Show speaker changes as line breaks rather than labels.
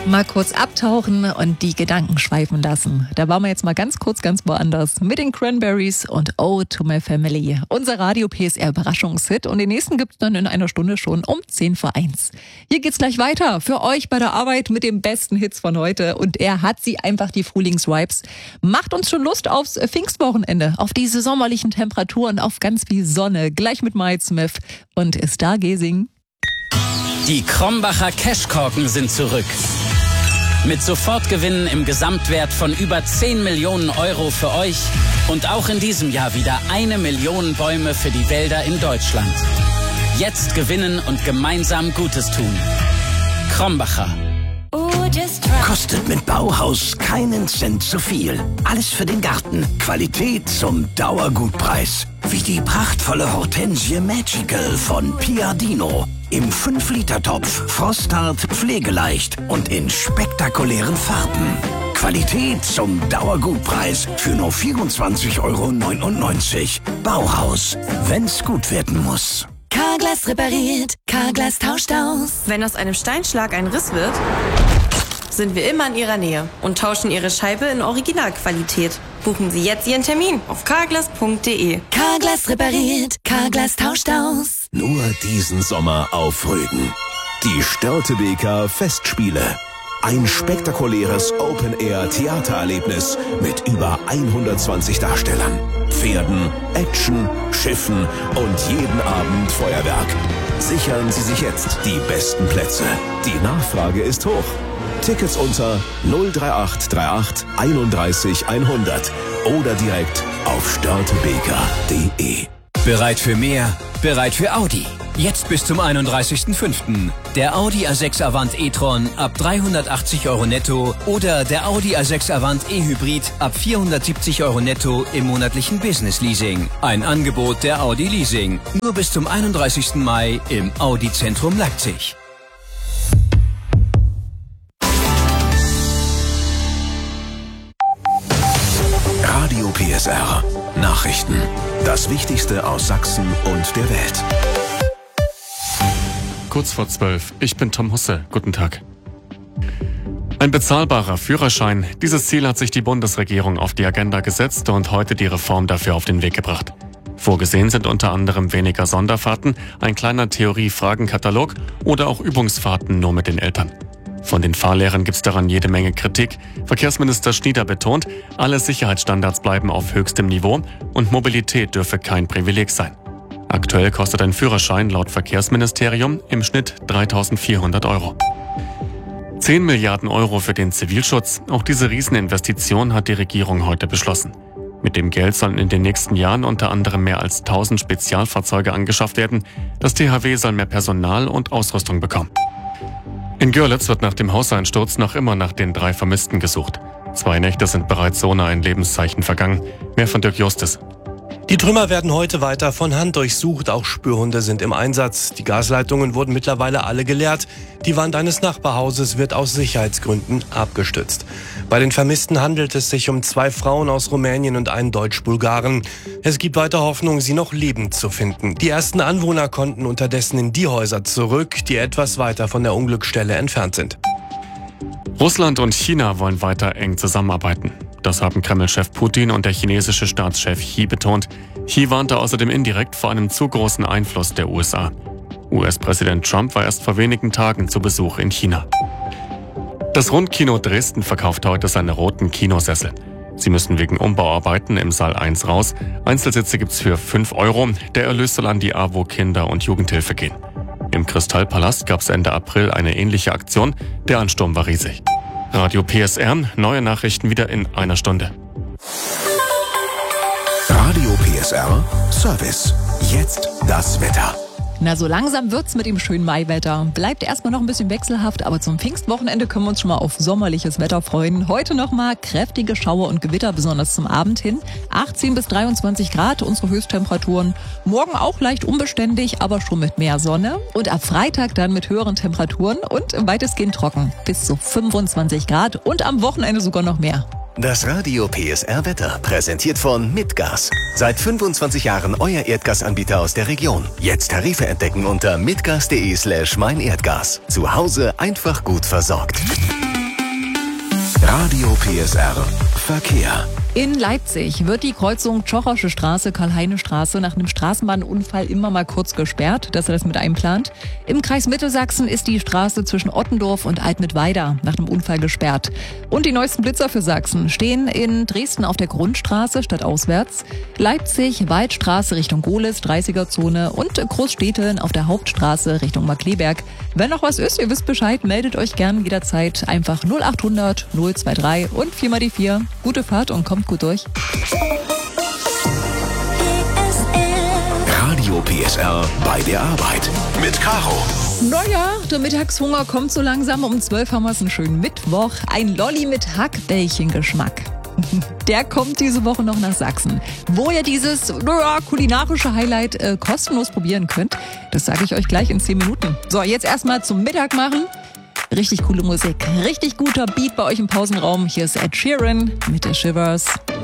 Mal kurz abtauchen und die Gedanken schweifen lassen. Da waren wir jetzt mal ganz kurz ganz woanders mit den Cranberries und Ode to My Family. Unser Radio PSR Überraschungshit und den nächsten gibt's dann in einer Stunde schon um 10:01. Hier geht's gleich weiter für euch bei der Arbeit mit den besten Hits von heute und er hat sie einfach, die Frühlingsvibes. Macht uns schon Lust aufs Pfingstwochenende, auf diese sommerlichen Temperaturen, auf ganz viel Sonne. Gleich mit Miles Smith und Stargazing.
Die Krombacher Cashkorken sind zurück. Mit Sofortgewinnen im Gesamtwert von über 10 Millionen Euro für euch und auch in diesem Jahr wieder 1 Million Bäume für die Wälder in Deutschland. Jetzt gewinnen und gemeinsam Gutes tun. Krombacher.
Kostet mit Bauhaus keinen Cent zu viel. Alles für den Garten. Qualität zum Dauergutpreis. Wie die prachtvolle Hortensie Magical von Piadino. Im 5-Liter-Topf, frosthart, pflegeleicht und in spektakulären Farben. Qualität zum Dauergutpreis für nur 24,99 €. Bauhaus, wenn's gut werden muss.
Carglass repariert, Carglass tauscht aus.
Wenn aus einem Steinschlag ein Riss wird, sind wir immer in Ihrer Nähe und tauschen Ihre Scheibe in Originalqualität. Buchen Sie jetzt Ihren Termin auf carglass.de.
Carglass repariert, Carglass tauscht aus.
Nur diesen Sommer auf Rügen. Die Störtebeker Festspiele. Ein spektakuläres Open-Air-Theatererlebnis mit über 120 Darstellern, Pferden, Action, Schiffen und jeden Abend Feuerwerk. Sichern Sie sich jetzt die besten Plätze. Die Nachfrage ist hoch. Tickets unter 03838 31 100 oder direkt auf störtebeker.de.
Bereit für mehr? Bereit für Audi. Jetzt bis zum 31.05. Der Audi A6 Avant e-tron ab 380 € netto oder der Audi A6 Avant e-Hybrid ab 470 € netto im monatlichen Business Leasing. Ein Angebot der Audi Leasing. Nur bis zum 31. Mai im Audi Zentrum Leipzig.
Radio PSR. Nachrichten. Das Wichtigste aus Sachsen und der Welt.
Kurz vor 12. Ich bin Tom Husse. Guten Tag. Ein bezahlbarer Führerschein. Dieses Ziel hat sich die Bundesregierung auf die Agenda gesetzt und heute die Reform dafür auf den Weg gebracht. Vorgesehen sind unter anderem weniger Sonderfahrten, ein kleiner Theorie-Fragenkatalog oder auch Übungsfahrten nur mit den Eltern. Von den Fahrlehrern gibt's daran jede Menge Kritik. Verkehrsminister Schnieder betont, alle Sicherheitsstandards bleiben auf höchstem Niveau und Mobilität dürfe kein Privileg sein. Aktuell kostet ein Führerschein laut Verkehrsministerium im Schnitt 3.400 €. 10 Milliarden € für den Zivilschutz. Auch diese Rieseninvestition hat die Regierung heute beschlossen. Mit dem Geld sollen in den nächsten Jahren unter anderem mehr als 1000 Spezialfahrzeuge angeschafft werden. Das THW soll mehr Personal und Ausrüstung bekommen. In Görlitz wird nach dem Hauseinsturz noch immer nach den 3 Vermissten gesucht. 2 Nächte sind bereits ohne ein Lebenszeichen vergangen. Mehr von Dirk Justis.
Die Trümmer werden heute weiter von Hand durchsucht. Auch Spürhunde sind im Einsatz. Die Gasleitungen wurden mittlerweile alle geleert. Die Wand eines Nachbarhauses wird aus Sicherheitsgründen abgestützt. Bei den Vermissten handelt es sich um 2 Frauen aus Rumänien und einen Deutsch-Bulgaren. Es gibt weiter Hoffnung, sie noch lebend zu finden. Die ersten Anwohner konnten unterdessen in die Häuser zurück, die etwas weiter von der Unglücksstelle entfernt sind.
Russland und China wollen weiter eng zusammenarbeiten. Das haben Kreml-Chef Putin und der chinesische Staatschef Xi betont. Xi warnte außerdem indirekt vor einem zu großen Einfluss der USA. US-Präsident Trump war erst vor wenigen Tagen zu Besuch in China. Das Rundkino Dresden verkauft heute seine roten Kinosessel. Sie müssen wegen Umbauarbeiten im Saal 1 raus. Einzelsitze gibt's für 5 €. Der Erlös soll an die AWO Kinder- und Jugendhilfe gehen. Im Kristallpalast gab's Ende April eine ähnliche Aktion. Der Ansturm war riesig. Radio PSR, neue Nachrichten wieder in einer Stunde.
Radio PSR Service. Jetzt das Wetter.
Na, so langsam wird's mit dem schönen Maiwetter. Bleibt erstmal noch ein bisschen wechselhaft, aber zum Pfingstwochenende können wir uns schon mal auf sommerliches Wetter freuen. Heute nochmal kräftige Schauer und Gewitter, besonders zum Abend hin. 18 bis 23 Grad, unsere Höchsttemperaturen. Morgen auch leicht unbeständig, aber schon mit mehr Sonne. Und ab Freitag dann mit höheren Temperaturen und weitestgehend trocken. Bis zu 25 Grad und am Wochenende sogar noch mehr.
Das Radio PSR Wetter präsentiert von Mitgas. Seit 25 Jahren euer Erdgasanbieter aus der Region. Jetzt Tarife entdecken unter mitgas.de/meinerdgas. Zu Hause einfach gut versorgt.
Radio PSR Verkehr.
In Leipzig wird die Kreuzung Tschochosche Straße, Karl-Heine-Straße nach einem Straßenbahnunfall immer mal kurz gesperrt, dass er das mit einplant. Im Kreis Mittelsachsen ist die Straße zwischen Ottendorf und Altmittweida nach einem Unfall gesperrt. Und die neuesten Blitzer für Sachsen stehen in Dresden auf der Grundstraße statt auswärts, Leipzig, Waldstraße Richtung Gohlis, 30er-Zone und Großstädteln auf der Hauptstraße Richtung Markkleeberg. Wenn noch was ist, ihr wisst Bescheid, meldet euch gern jederzeit einfach 0800 023 und 4x4. Gute Fahrt und kommt gut durch.
Radio PSR bei der Arbeit mit Caro.
Naja, der Mittagshunger kommt so langsam. Um 12 haben wir es einen schönen Mittwoch. Ein Lolli mit Hackbällchen-Geschmack. Der kommt diese Woche noch nach Sachsen, wo ihr dieses kulinarische Highlight kostenlos probieren könnt. Das sage ich euch gleich in 10 Minuten. So, jetzt erstmal zum Mittag machen. Richtig coole Musik, richtig guter Beat bei euch im Pausenraum. Hier ist Ed Sheeran mit der Shivers.